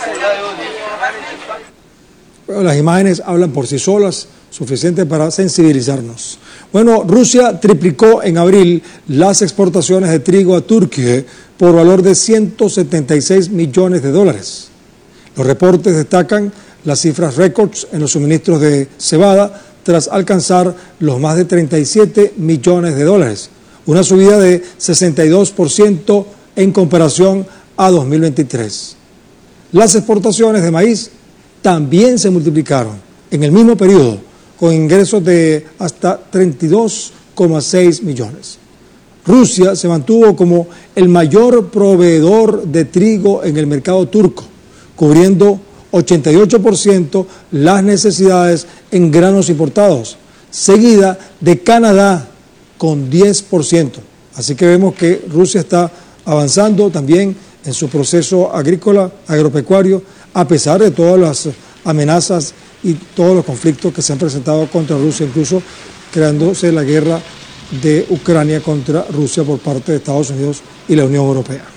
Bueno, las imágenes hablan por sí solas, suficiente para sensibilizarnos. Bueno, Rusia triplicó en abril las exportaciones de trigo a Turquía por valor de 176 millones de dólares. Los reportes destacan las cifras récords en los suministros de cebada tras alcanzar los más de 37 millones de dólares, una subida de 62% en comparación a 2023. Las exportaciones de maíz también se multiplicaron en el mismo periodo, con ingresos de hasta 32,6 millones. Rusia se mantuvo como el mayor proveedor de trigo en el mercado turco, cubriendo 88% las necesidades en granos importados, seguida de Canadá con 10%. Así que vemos que Rusia está avanzando también en su proceso agrícola, agropecuario, a pesar de todas las amenazas y todos los conflictos que se han presentado contra Rusia, incluso creándose la guerra de Ucrania contra Rusia por parte de Estados Unidos y la Unión Europea.